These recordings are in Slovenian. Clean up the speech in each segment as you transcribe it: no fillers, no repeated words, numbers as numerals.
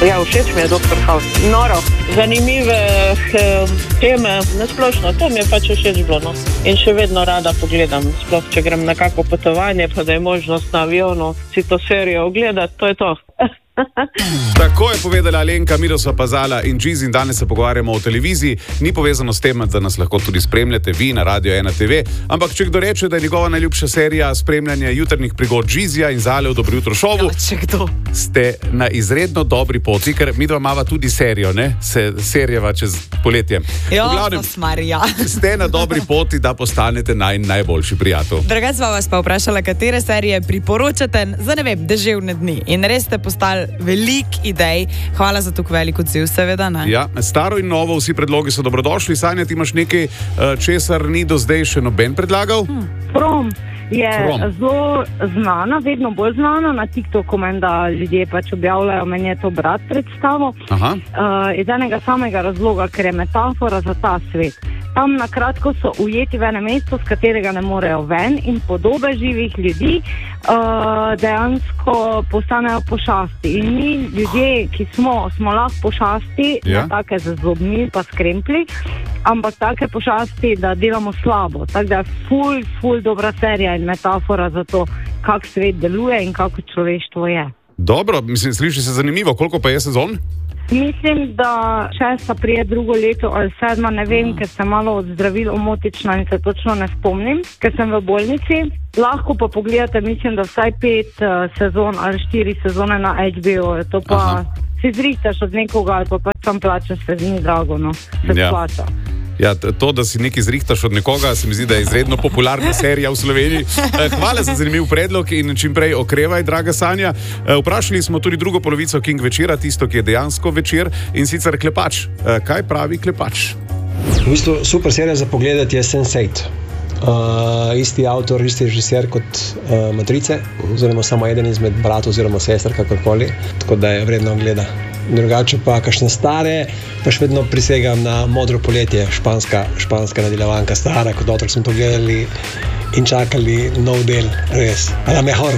Ja, všeč mi je Dr. House. Noro, zanimive teme, nasplošno, to mi je pač všeč bilo, no. In še vedno rada pogledam, sploh če grem na kako potovanje, pa da je možnost na avionu si to serijo ogledati, to je to. Tako je povedala Alenka Miroslav Pazala in Džiz in danes se pogovarjamo o televiziji. Ni povezano s tem, da nas lahko tudi spremljate vi na Radio 1 TV, ampak če kdo reče, da je njegova najljubša serija spremljanje jutrnih prigod Džizija in Zale v Dobro jutro šovu, ste na izredno dobri poti, ker midva imava tudi serijo, ne? Serjeva čez poletje. Jo, glavnem, Marija. ste na dobri poti, da postanete najboljši prijatelj. Drugače sva vas pa vprašala, katere serije priporočate za, ne vem, deževne dni. In res ste postali veliko idej. Hvala za tako velik odziv, seveda, ne? Ja, staro in novo, vsi predlogi so dobrodošli. Sanja, ti imaš nekaj, česar ni do zdaj še noben predlagal? Prom je zelo znana, vedno bolj znana na TikToku, da ljudje pač objavljajo, meni je to brat predstavo. Iz enega samega razloga, ker je metafora za ta svet. Tam na kratko so ujeti v enem mestu, z katerega ne morejo ven, in podobe živih ljudi dejansko postanejo pošasti. In mi ljudje, ki smo lahko pošasti, ne take z zobmi pa skrempli, ampak take pošasti, da delamo slabo. Tako da je ful dobra serija in metafora za to, kak svet deluje in kako človeštvo je. Dobro, mislim, sliši se zanimivo. Koliko pa je sezon? Mislim, da 6. prije drugo leto ali 7. ne vem, ker sem malo od zdravil omotična in se točno ne spomnim, ker sem v bolnici. Lahko pa pogledate, mislim, da vsaj 5 sezon ali 4 sezone na HBO. To pa si zrihtaš od nekoga ali pa sam plačaš, se ni drago, no. Se plača. Ja, to, da si nekaj zrihtaš od nekoga, se mi zdi, da je izredno popularna serija v Sloveniji. Hvala za zanimiv predlog in čim prej okrevaj, draga Sanja. Vprašali smo tudi drugo polovico King večera, tisto, ki je dejansko večer, in sicer Klepač. Kaj pravi Klepač? V bistvu super serija za pogledati je Sense8. Isti avtor, isti režiser kot Matrice, oziroma samo eden izmed bratov oziroma sester, kakorkoli, tako da je vredno gleda. Drugače pa kakšne stare, pa še vedno prisegam na Modro poletje, španska nadaljevanka, stara, kot otrok smo to gledali in čakali nov del, res, a la mejor.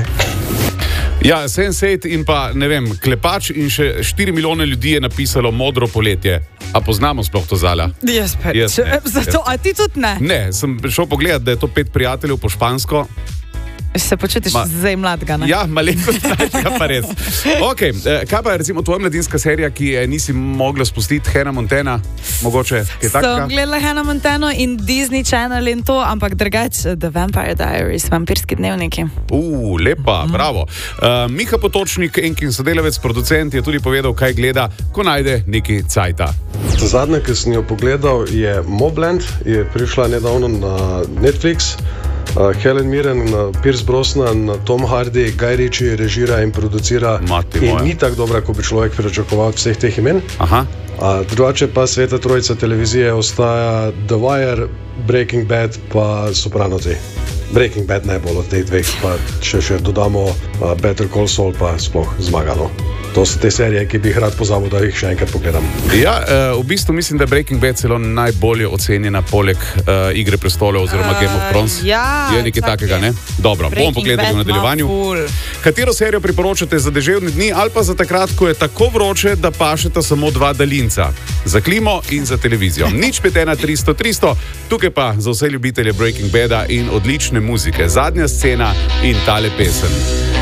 Ja, Sense8 in pa, ne vem, Klepač in še 4 milijone ljudi je napisalo Modro poletje. A poznamo sploh to, Zala? Jaz pa zato, a ti tudi ne? Ne, sem šel pogledat, da je to 5 prijateljev po špansko. Se počutiš zdaj mladega, ne? Ja, malenkost mladega pa res. Ok, kaj pa je recimo tvoja mladinska serija, ki je nisi mogla spustiti, Hannah Montana, mogoče kaj takega? Sem gledala Hannah Montano in Disney Channel in to, ampak drugače The Vampire Diaries, vampirski dnevniki. Lepa, bravo. Miha Potočnik, Enkin sodelavec, producent, je tudi povedal, kaj gleda, ko najde neki cajta. Zadnje, ki sem jo pogledal, je Mobland, je prišla nedavno na Netflix. Helen Mirren, Pierce Brosnan, Tom Hardy, Guy Ritchie režira in producira in ni tako dobra, kot bi človek pričakoval od vseh teh imen. Drugače pa sveta trojica televizije ostaja The Wire, Breaking Bad pa Sopranosi. Breaking Bad najbolj od teh dveh, pa še dodamo Better Call Saul pa sploh zmagano. To so te serije, ki bi jih rad pozabil, da jih še enkrat pogledam. Ja, v bistvu mislim, da je Breaking Bad celo najbolje ocenjena poleg Igre prestolov oziroma Game of Thrones. Je nekaj takega, ne? Dobro, bomo pogledali v nadaljevanju. Katero serijo priporočate za deževne dni ali pa za takrat, ko je tako vroče, da pašeta samo 2 daljinca? Za klimo in za televizijo. 051 300 300, tukaj pa za vse ljubitelje Breaking Bada in odlične muzike. Zadnja scena in tale pesem.